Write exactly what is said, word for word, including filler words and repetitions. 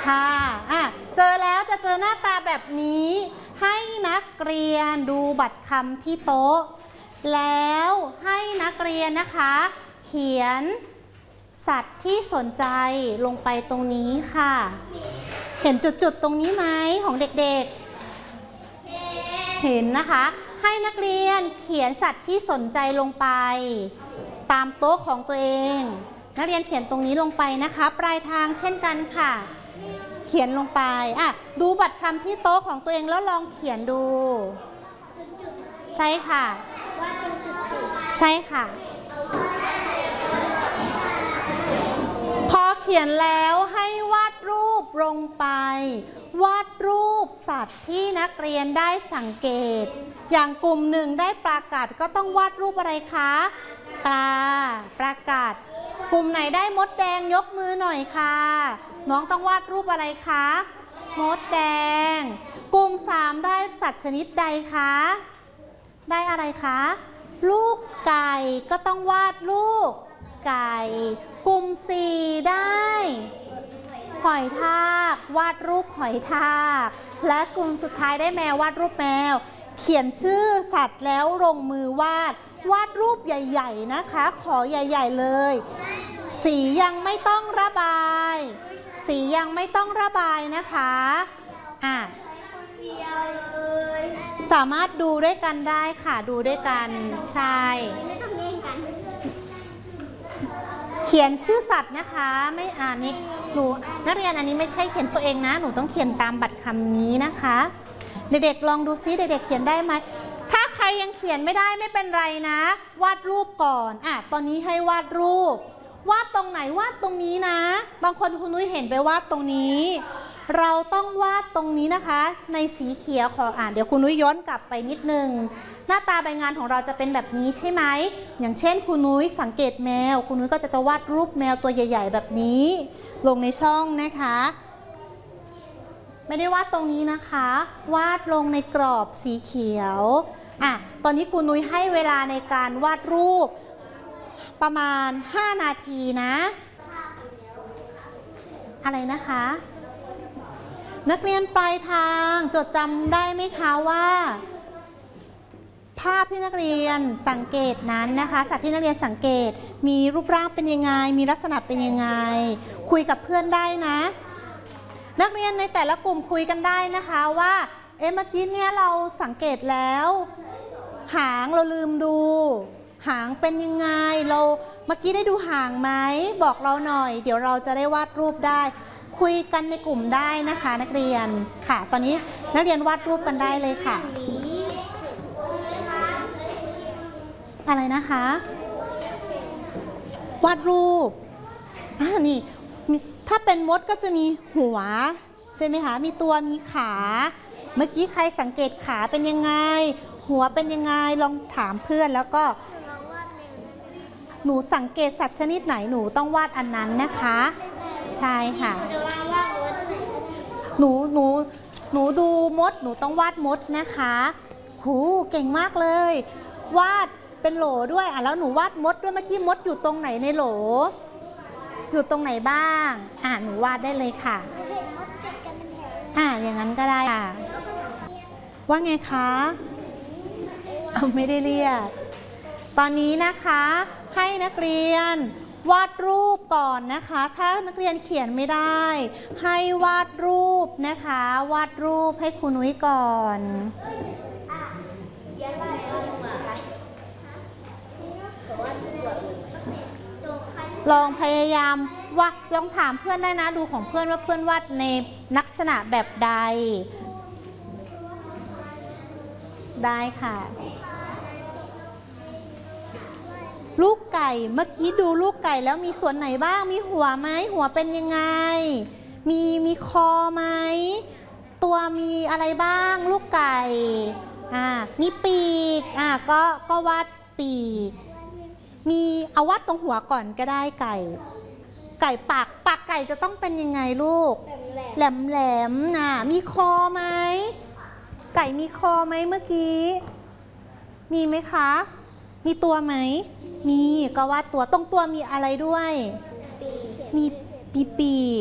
ค่ะอ่ะเจอแล้วจะเจอหน้าตาแบบนี้ให้นักเรียนดูบัตรคำที่โต๊ะแล้วให้นักเรียนนะคะเขียนสัตว์ที่สนใจลงไปตรงนี้ค่ะเห็นจุดๆตรงนี้ไหมของเด็กๆเห็นนะคะให้นักเรียนเขียนสัตว์ที่สนใจลงไปตามโต๊ะของตัวเองนักเรียนเขียนตรงนี้ลงไปนะคะปลายทางเช่นกันค่ะเขียนลงไปอ่ะดูบัตรคำที่โต๊ะของตัวเองแล้วลองเขียนดูใช่ค่ะใช่ค่ะพอเขียนแล้วให้วาดรูปลงไปวาดรูปสัตว์ที่นักเรียนได้สังเกตอย่างกลุ่มหนึ่งได้ปลากัดก็ต้องวาดรูปอะไรคะปลาปลากัดกลุ่มไหนได้มดแดงยกมือหน่อยค่ะน้องต้องวาดรูปอะไรคะมดแดงกลุ่มสามได้สัตว์ชนิดใดคะได้อะไรคะลูกไก่ก็ต้องวาดลูกไก่กลุ่มสี่ได้หอยทากวาดรูปหอยทากและกลุ่มสุดท้ายได้แมววาดรูปแมวเขียนชื่อสัตว์แล้วลงมือวาดวาดรูปใหญ่ๆนะคะขอใหญ่ๆเลยสียังไม่ต้องระบายสียังไม่ต้องระบายนะคะอ่ะสามารถดูด้วยกันได้ค่ะดูด้วยกันใช่เขียนชื่อสัตว์นะคะไม่อ่านนี่หนูนักเรียนอันนี้ไม่ใช่เขียนตัวเองนะหนูต้องเขียนตามบัตรคำนี้นะคะเด็กๆลองดูซิเด็กๆเขียนได้ไหมถ้าใครยังเขียนไม่ได้ไม่เป็นไรนะวาดรูปก่อนอ่ะตอนนี้ให้วาดรูปวาดตรงไหนวาดตรงนี้นะบางคนคุณนุ้ยเห็นไปวาดตรงนี้เราต้องวาดตรงนี้นะคะในสีเขียวขออ่านเดี๋ยวคุณนุ้ยย้อนกลับไปนิดนึงหน้าตาใบงานของเราจะเป็นแบบนี้ใช่ไหมอย่างเช่นคุณนุ้ยสังเกตแมวคุณนุ้ยก็จะวาดรูปแมวตัวใหญ่ๆแบบนี้ลงในช่องนะคะไม่ได้วาดตรงนี้นะคะวาดลงในกรอบสีเขียวอ่ะตอนนี้คุณนุ้ยให้เวลาในการวาดรูปประมาณห้านาทีนะอะไรนะคะนักเรียนปลายทางจดจำได้ไหมคะว่าภาพที่นักเรียนสังเกตนั้นนะคะสัตว์ที่นักเรียนสังเกตมีรูปร่างเป็นยังไงมีลักษณะเป็นยังไงคุยกับเพื่อนได้นะนักเรียนในแต่ละกลุ่มคุยกันได้นะคะว่าเอ๊ะเมื่อกี้เนี่ยเราสังเกตแล้วหางเราลืมดูหางเป็นยังไงเราเมื่อกี้ได้ดูหางไหมบอกเราหน่อยเดี๋ยวเราจะได้วาดรูปได้คุยกันในกลุ่มได้นะคะนักเรียนค่ะตอนนี้นักเรียนวาดรูปกันได้เลยค่ะอะไรนะคะวาดรูปอ่านี่ถ้าเป็นมดก็จะมีหัวใช่ไหมคะมีตัวมีขาเมื่อกี้ใครสังเกตขาเป็นยังไงหัวเป็นยังไงลองถามเพื่อนแล้วก็หนูสังเกตสัตว์ชนิดไหนหนูต้องวาดอันนั้นนะคะใช่ค่ะหนูหนูหนูดูมดหนูต้องวาดมดนะคะหูเก่งมากเลยวาดเป็นโหลด้วยอ่ะแล้วหนูวาดมดด้วยเมื่อกี้มดอยู่ตรงไหนในโหลอยู่ตรงไหนบ้างอ่ะหนูวาดได้เลยค่ะอ่ะอย่างนั้นก็ได้ค่ะว่าไงคะไม่ได้เรียกตอนนี้นะคะให้นักเรียนวาดรูปก่อนนะคะถ้านักเรียนเขียนไม่ได้ให้วาดรูปนะคะวาดรูปให้ครูนุ้ยก่อนลองพยายามว่าลองถามเพื่อนได้นะดูของเพื่อนว่าเพื่อนวาดในลักษณะแบบใดได้ค่ะลูกไก่เมื่อกี้ดูลูกไก่แล้วมีส่วนไหนบ้างมีหัวไหมหัวเป็นยังไงมีมีคอไหมตัวมีอะไรบ้างลูกไก่อ่ามีปีกอ่าก็ก็วาดปีกมีเอาวาดตรงหัวก่อนก็ได้ไก่ไก่ปากปากไก่จะต้องเป็นยังไงลูกแหลมแหลมน่ะมีคอไหมไก่มีคอไหมเมื่อกี้มีไหมคะมีตัวไหมมีก็วาดตัวตรงตัวมีอะไรด้วยมีปีปี